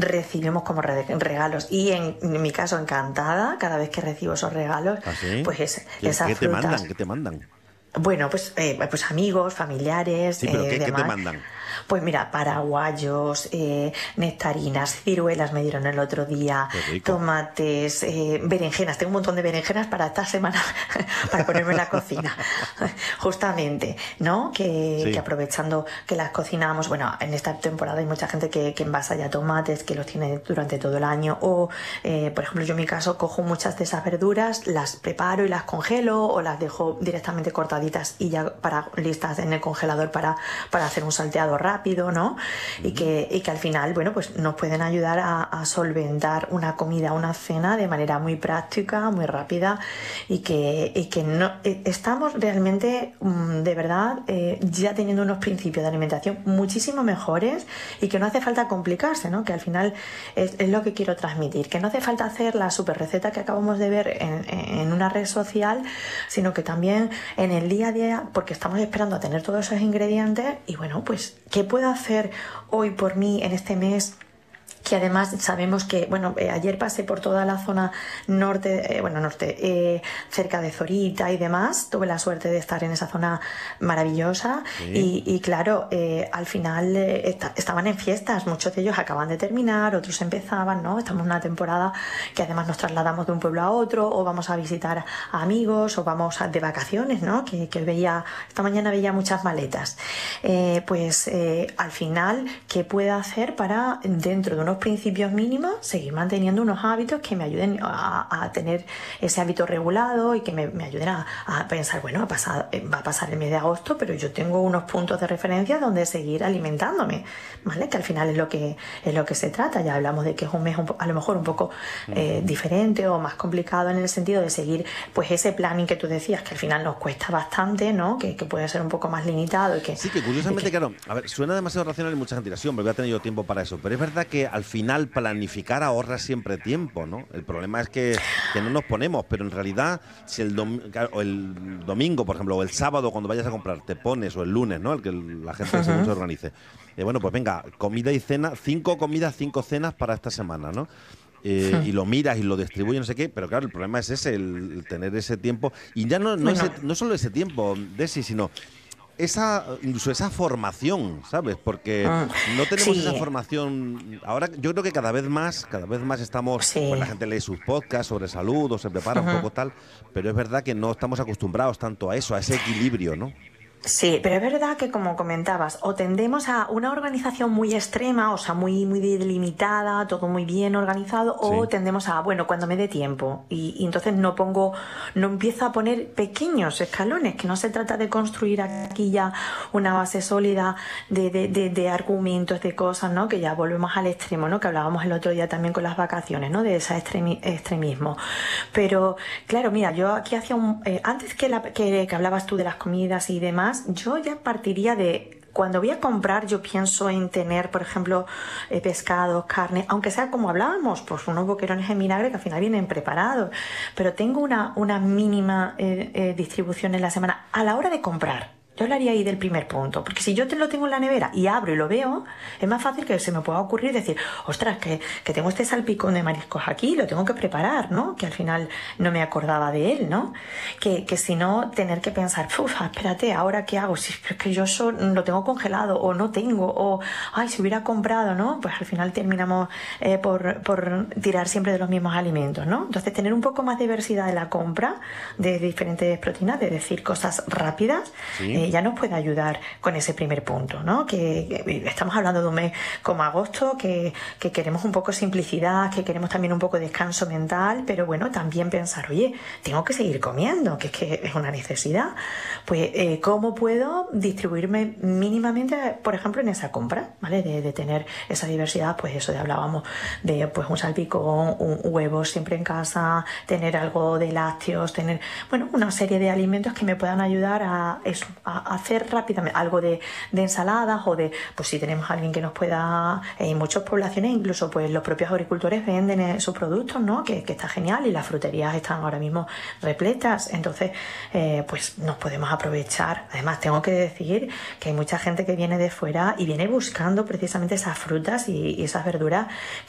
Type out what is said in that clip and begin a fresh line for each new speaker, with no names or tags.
recibimos como regalos. Y en mi caso, encantada, cada vez que recibo esos regalos,
¿Ah, sí?
pues esas
¿Qué te
frutas.
mandan? ¿Qué te mandan?
Bueno, pues amigos, familiares,
Sí, pero ¿qué te
demás.
mandan?
Pues mira, paraguayos, nectarinas, ciruelas me dieron el otro día,
Qué rico.
tomates, berenjenas. Tengo un montón de berenjenas para esta semana, para ponerme en la cocina, justamente, ¿no? Que
Sí.
aprovechando que las cocinamos, bueno, en esta temporada hay mucha gente que envasa ya tomates, que los tiene durante todo el año, o, por ejemplo, yo en mi caso cojo muchas de esas verduras, las preparo y las congelo, o las dejo directamente cortaditas y ya listas en el congelador para hacer un salteado rápido, ¿no?
Ujú.
Y que al final, bueno, pues nos pueden ayudar a solventar una comida, una cena de manera muy práctica, muy rápida y que no estamos realmente, de verdad, ya teniendo unos principios de alimentación muchísimo mejores y que no hace falta complicarse, ¿no? Que al final es lo que quiero transmitir, que no hace falta hacer la super receta que acabamos de ver en una red social, sino que también en el día a día, porque estamos esperando a tener todos esos ingredientes y bueno, pues ¿qué puedo hacer hoy por mí en este mes? Que además sabemos que, bueno, ayer pasé por toda la zona norte, cerca de Zorita y demás, tuve la suerte de estar en esa zona maravillosa
Sí.
y claro, al final estaban en fiestas, muchos de ellos acaban de terminar, otros empezaban, ¿no? Estamos en una temporada que además nos trasladamos de un pueblo a otro o vamos a visitar a amigos o de vacaciones, ¿no? Esta mañana veía muchas maletas. Al final, ¿qué puedo hacer para, dentro de unos principios mínimos, seguir manteniendo unos hábitos que me ayuden a tener ese hábito regulado y que me ayuden a pensar, bueno, va a pasar el mes de agosto, pero yo tengo unos puntos de referencia donde seguir alimentándome, ¿vale? Que al final es lo que se trata. Ya hablamos de que es un mes a lo mejor un poco
Ujú.
diferente o más complicado en el sentido de seguir pues ese planning que tú decías, que al final nos cuesta bastante, ¿no? Que puede ser un poco más limitado
Sí, que curiosamente, claro, a ver, suena demasiado racional y mucha gente dirá, sí, hombre, voy a tener yo tiempo para eso. Pero es verdad que al final planificar ahorra siempre tiempo, ¿no? El problema es que no nos ponemos, pero en realidad, si claro, o el domingo, por ejemplo, o el sábado cuando vayas a comprar, te pones, o el lunes, ¿no? El que la gente según se organice. Bueno, pues venga, comida y cena, 5 comidas, 5 cenas para esta semana, ¿no? Y lo miras y lo distribuyes, no sé qué, pero claro, el problema es ese, el tener ese tiempo. Y ya
bueno,
no solo ese tiempo, Desi, sino incluso esa formación, ¿sabes? Porque no tenemos esa
sí,
formación. Ahora yo creo que cada vez más estamos, pues la
sí.
gente lee sus podcasts sobre salud o se prepara un poco tal, pero es verdad que no estamos acostumbrados tanto a eso, a ese equilibrio, ¿no?
Sí, pero es verdad que como comentabas, o tendemos a una organización muy extrema, o sea, muy delimitada, todo muy bien organizado, o
Sí.
tendemos a, bueno, cuando me dé tiempo. Y entonces no empiezo a poner pequeños escalones, que no se trata de construir aquí ya una base sólida de argumentos, de cosas, ¿no? Que ya volvemos al extremo, ¿no? Que hablábamos el otro día también con las vacaciones, ¿no? De ese extremismo. Pero, claro, mira, yo aquí hacía antes que hablabas tú de las comidas y demás, yo ya partiría de. Cuando voy a comprar, yo pienso en tener, por ejemplo, pescados, carne, aunque sea como hablábamos, pues unos boquerones en vinagre que al final vienen preparados. Pero tengo una mínima distribución en la semana a la hora de comprar. Yo hablaría ahí del primer punto, porque si yo lo tengo en la nevera y abro y lo veo, es más fácil que se me pueda ocurrir decir, ostras, que tengo este salpicón de mariscos aquí, lo tengo que preparar, ¿no? Que al final no me acordaba de él, ¿no? Que si no, tener que pensar, espérate, ¿ahora qué hago? Si es que yo eso lo tengo congelado o no tengo, o, ay, si hubiera comprado, ¿no? Pues al final terminamos por tirar siempre de los mismos alimentos, ¿no? Entonces, tener un poco más de diversidad en la compra de diferentes proteínas, de decir cosas rápidas,
Sí.
ya nos puede ayudar con ese primer punto, ¿no? Que estamos hablando de un mes como agosto, que queremos un poco simplicidad, que queremos también un poco de descanso mental, pero bueno, también pensar, oye, tengo que seguir comiendo, que es una necesidad. Pues, ¿cómo puedo distribuirme mínimamente, por ejemplo, en esa compra, ¿vale? De tener esa diversidad, pues eso de hablábamos de pues un salpicón, huevos siempre en casa, tener algo de lácteos, tener, bueno, una serie de alimentos que me puedan ayudar a eso, a hacer rápidamente algo de ensaladas o de, pues si tenemos a alguien que nos pueda, en muchas poblaciones incluso pues los propios agricultores venden sus productos, ¿no? Que está genial y las fruterías están ahora mismo repletas, entonces pues nos podemos aprovechar. Además tengo que decir que hay mucha gente que viene de fuera y viene buscando precisamente esas frutas y esas verduras